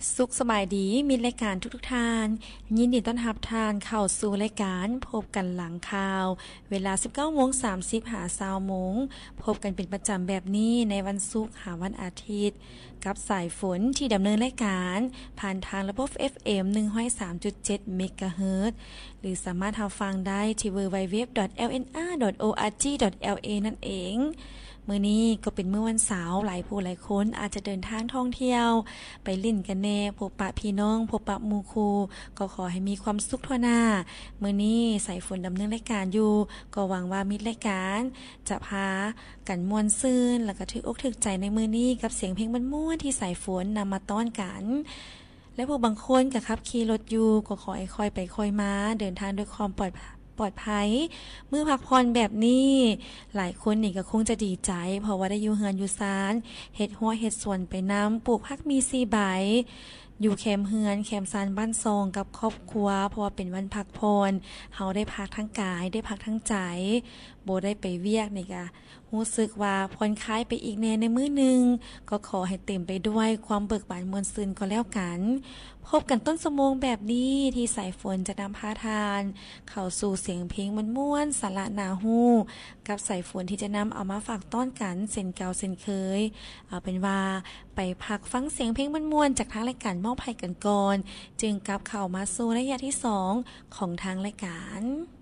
สุขสบายดีมีรายการทุกท่านยินดีต้อนรับทานเข้าสู่รายการพบกันหลังข่าวเวลา 19:30 หา20:00 นพบกันเป็นประจำแบบนี้ในวันศุกร์หาวันอาทิตย์กับสายฝนที่ดำเนินรายการผ่านทางระบบ FM 103.7 เมกะเฮิรตซ์หรือสามารถรับฟังได้ที่ www.lnr.org.la นั่นเองมื้อนี้ก็เป็นมื้อวันเสาร์หลายผู้หลายคนอาจจะเดินทางท่องเที่ยวไปลิ้นกันแน่พบปะพี่น้องพบปะหมู่คู่ก็ขอให้มีความสุขทั่วหน้ามื้อนี้สายฝนดำเนินรายการอยู่ก็หวังว่ามิตรรายการจะพากันม่วนซื่นแล้วก็ถึกอกถึกใจในมื้อนี้กับเสียงเพลงม่วนๆที่สายฝนนำมาต้อนกันและผู้บางคนก็ขับขี่รถอยู่ก็ขอให้ค่อยไปค่อยมาเดินทางด้วยความปลอดภัยเมื่อพักผ่อนแบบนี้หลายคนนี่ก็คงจะดีใจเพราะว่าได้อยู่เฮือนอยู่ศาลเฮ็ดหัวเฮ็ดสวนไปน้ำปลูกผักมี4 ใบอยู่แคมป์เฮือนแคมป์ซานบ้านซองกับครอบครัวเพราะว่าเป็นวันพักผ่อนเฮาได้พักทั้งกายได้พักทั้งใจบ่ได้ไปเวียกนี่ก็รู้สึกว่าผ่อนคลายไปอีกแน่ในมื้อนึงก็ขอให้เต็มไปด้วยความเบิกบานม่วนซื่นก็แล้วกันพบกันต้นชั่วโมงแบบนี้ที่สายฝนจะนำพาทานเข้าสู่เสียงเพลงม่วนๆสาระน่าฮู้กับสายฝนที่จะนำเอามาฝากต้อนกันเช่นเก่าเช่นเคยเอาเป็นว่าไปพักฟังเสียงเพลงม่วนๆจากทางรายการมอบให้กันก่อนจึงกลับเข้ามาสู่ระยะที่2ของทางรายการ